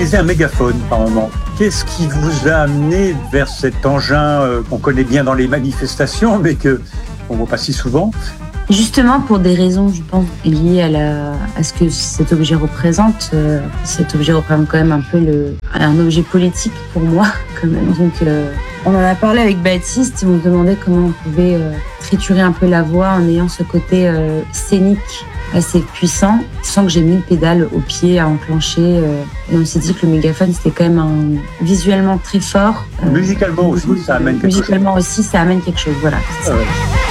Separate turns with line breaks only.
utilisez un mégaphone par moment. Qu'est-ce qui vous a amené vers cet engin qu'on connaît bien dans les manifestations, mais qu'on ne voit pas si souvent?
Justement pour des raisons, je pense, liées à ce que cet objet représente. Cet objet représente quand même un peu un objet politique pour moi, quand même. Donc, on en a parlé avec Baptiste, on se demandait comment on pouvait triturer un peu la voix en ayant ce côté scénique assez puissant, sans que j'ai mis le pédale au pied à enclencher. Et on s'est dit que le mégaphone, c'était quand même visuellement très fort.
Musicalement aussi, ça amène quelque chose.
Musicalement aussi, ça amène quelque chose, voilà.
Ah ouais.